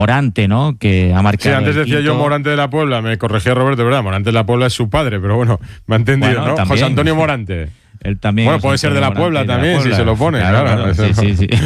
Morante, ¿no? Que ha marcado. Sí, antes decía yo Morante de la Puebla, me corregía Roberto, ¿verdad? Morante de la Puebla es su padre, pero bueno, me ha entendido, Bueno, ¿no? también. José Antonio Morante. Él también. Bueno, puede ser de la Puebla también, si se lo pone, claro. Sí, sí, sí.